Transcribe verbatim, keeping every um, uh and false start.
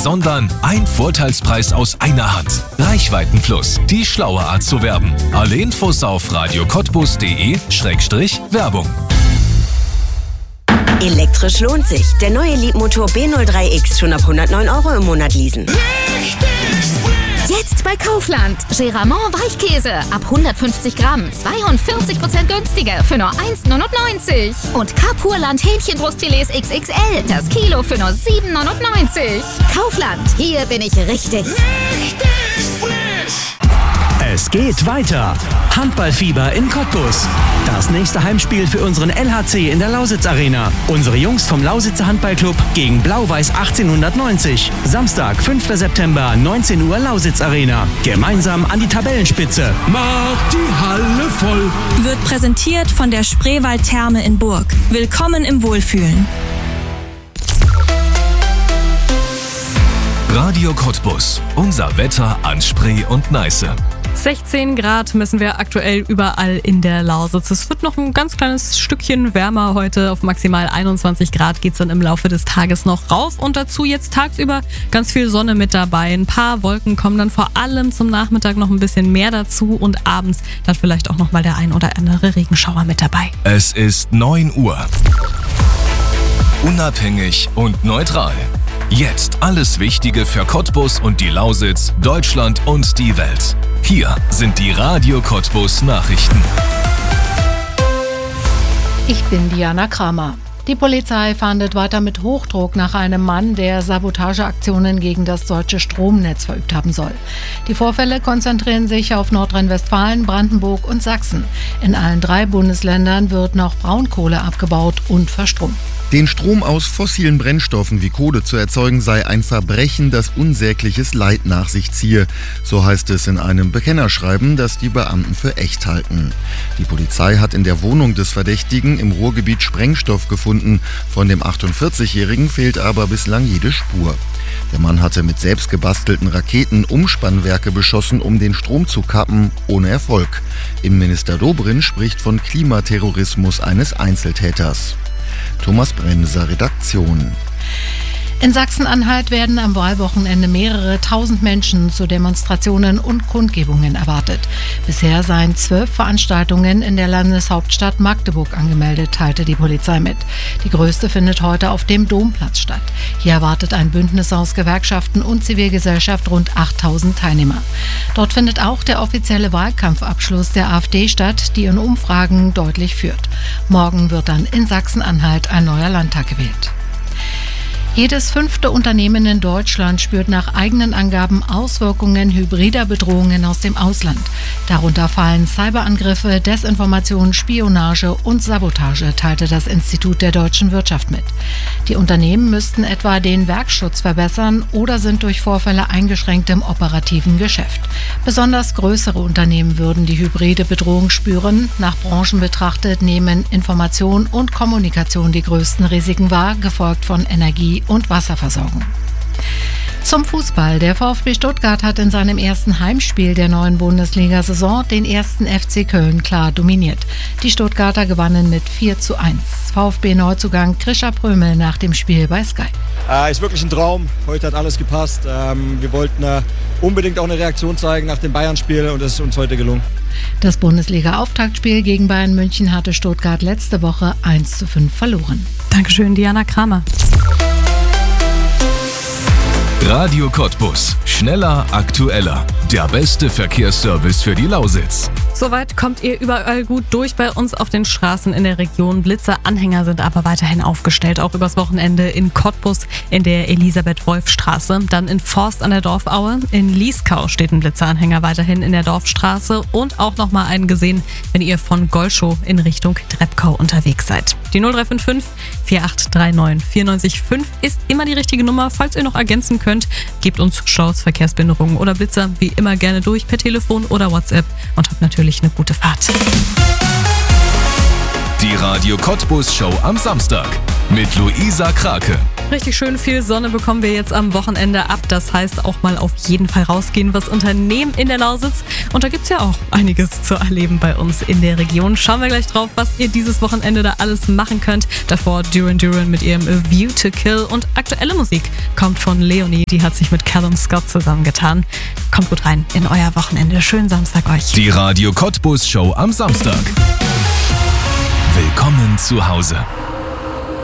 sondern ein Vorteilspreis aus einer Hand. Reichweiten Plus, die schlaue Art zu werben. Alle Infos auf radio cottbus punkt de Schrägstrich Werbung. Elektrisch lohnt sich. Der neue Leapmotor B null drei X schon ab hundertneun Euro im Monat leasen. Jetzt bei Kaufland. Geramont Weichkäse ab hundertfünfzig Gramm. zweiundvierzig Prozent günstiger für nur eins neunundneunzig. Und Kapurland Hähnchenbrustfilets X X L. Das Kilo für nur sieben neunundneunzig. Kaufland. Hier bin ich richtig. Richtig frisch. Es geht weiter. Handballfieber in Cottbus. Das nächste Heimspiel für unseren L H C in der Lausitz Arena. Unsere Jungs vom Lausitzer Handballclub gegen Blau-Weiß achtzehnhundertneunzig. Samstag, fünfter September, neunzehn Uhr, Lausitz Arena. Gemeinsam an die Tabellenspitze. Macht die Halle voll. Wird präsentiert von der Spreewald Therme in Burg. Willkommen im Wohlfühlen. Radio Cottbus. Unser Wetter an Spree und Neiße. sechzehn Grad messen wir aktuell überall in der Lausitz. Es wird noch ein ganz kleines Stückchen wärmer heute. Auf maximal einundzwanzig Grad geht es dann im Laufe des Tages noch rauf. Und dazu jetzt tagsüber ganz viel Sonne mit dabei. Ein paar Wolken kommen dann vor allem zum Nachmittag noch ein bisschen mehr dazu. Und abends dann vielleicht auch noch mal der ein oder andere Regenschauer mit dabei. Es ist neun Uhr. Unabhängig und neutral. Jetzt alles Wichtige für Cottbus und die Lausitz, Deutschland und die Welt. Hier sind die Radio Cottbus Nachrichten. Ich bin Diana Kramer. Die Polizei fahndet weiter mit Hochdruck nach einem Mann, der Sabotageaktionen gegen das deutsche Stromnetz verübt haben soll. Die Vorfälle konzentrieren sich auf Nordrhein-Westfalen, Brandenburg und Sachsen. In allen drei Bundesländern wird noch Braunkohle abgebaut und verstromt. Den Strom aus fossilen Brennstoffen wie Kohle zu erzeugen, sei ein Verbrechen, das unsägliches Leid nach sich ziehe. So heißt es in einem Bekennerschreiben, das die Beamten für echt halten. Die Polizei hat in der Wohnung des Verdächtigen im Ruhrgebiet Sprengstoff gefunden. Von dem achtundvierzigjährigen fehlt aber bislang jede Spur. Der Mann hatte mit selbst gebastelten Raketen Umspannwerke beschossen, um den Strom zu kappen, ohne Erfolg. Innenminister Dobrindt spricht von Klimaterrorismus eines Einzeltäters. Thomas Bremser, Redaktion. In Sachsen-Anhalt werden am Wahlwochenende mehrere tausend Menschen zu Demonstrationen und Kundgebungen erwartet. Bisher seien zwölf Veranstaltungen in der Landeshauptstadt Magdeburg angemeldet, teilte die Polizei mit. Die größte findet heute auf dem Domplatz statt. Hier erwartet ein Bündnis aus Gewerkschaften und Zivilgesellschaft rund achttausend Teilnehmer. Dort findet auch der offizielle Wahlkampfabschluss der AfD statt, die in Umfragen deutlich führt. Morgen wird dann in Sachsen-Anhalt ein neuer Landtag gewählt. Jedes fünfte Unternehmen in Deutschland spürt nach eigenen Angaben Auswirkungen hybrider Bedrohungen aus dem Ausland. Darunter fallen Cyberangriffe, Desinformation, Spionage und Sabotage, teilte das Institut der deutschen Wirtschaft mit. Die Unternehmen müssten etwa den Werkschutz verbessern oder sind durch Vorfälle eingeschränkt im operativen Geschäft. Besonders größere Unternehmen würden die hybride Bedrohung spüren. Nach Branchen betrachtet nehmen Information und Kommunikation die größten Risiken wahr, gefolgt von Energie und Wasserversorgung. Zum Fußball. Der VfB Stuttgart hat in seinem ersten Heimspiel der neuen Bundesliga-Saison den ersten F C Köln klar dominiert. Die Stuttgarter gewannen mit vier zu eins. VfB-Neuzugang Krischer Prömel nach dem Spiel bei Sky. Äh, ist wirklich ein Traum. Heute hat alles gepasst. Ähm, wir wollten äh, unbedingt auch eine Reaktion zeigen nach dem Bayern-Spiel und das ist uns heute gelungen. Das Bundesliga-Auftaktspiel gegen Bayern München hatte Stuttgart letzte Woche eins zu fünf verloren. Dankeschön, Diana Kramer. Radio Cottbus. Schneller, aktueller. Der beste Verkehrsservice für die Lausitz. Soweit kommt ihr überall gut durch bei uns auf den Straßen in der Region. Blitzer-Anhänger sind aber weiterhin aufgestellt, auch übers Wochenende in Cottbus in der Elisabeth-Wolf-Straße. Dann in Forst an der Dorfaue. In Lieskau steht ein Blitzeranhänger weiterhin in der Dorfstraße und auch nochmal einen gesehen, wenn ihr von Golschow in Richtung Treppkau unterwegs seid. Die null drei fünf fünf vier acht drei neun vier neun fünf ist immer die richtige Nummer. Falls ihr noch ergänzen könnt, gebt uns Staus, Verkehrsbehinderungen oder Blitzer wie immer gerne durch per Telefon oder WhatsApp und habt natürlich eine gute Fahrt. Die Radio Cottbus Show am Samstag. mit Luisa Krake. Richtig schön viel Sonne bekommen wir jetzt am Wochenende ab. Das heißt auch mal auf jeden Fall rausgehen, was unternehmen in der Lausitz. Und da gibt's ja auch einiges zu erleben bei uns in der Region. Schauen wir gleich drauf, was ihr dieses Wochenende da alles machen könnt. Davor Duran Duran mit ihrem A View to Kill. Und aktuelle Musik kommt von Leonie. Die hat sich mit Callum Scott zusammengetan. Kommt gut rein in euer Wochenende. Schönen Samstag euch. Die Radio Cottbus Show am Samstag. Willkommen zu Hause.